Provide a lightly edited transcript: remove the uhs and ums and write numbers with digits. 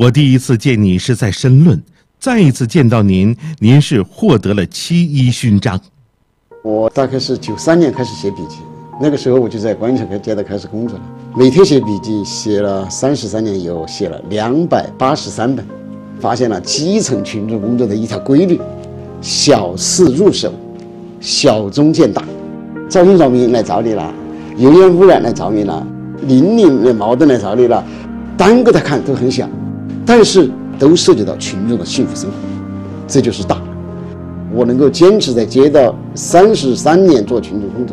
我第一次见你是在申论，再一次见到您，您是获得了7·1勋章。 我大概是93年开始写笔记，那个时候我就在光明街道开始工作了，每天写笔记，写了33年以后，写了283本，发现了基层群众工作的一条规律：小事入手，小中见大。交通扰民来找你了，油烟污染来找你了，邻里的矛盾来找你了，单个的看都很小，但是都涉及到群众的幸福生活，这就是大。我能够坚持在街道33年做群众工作，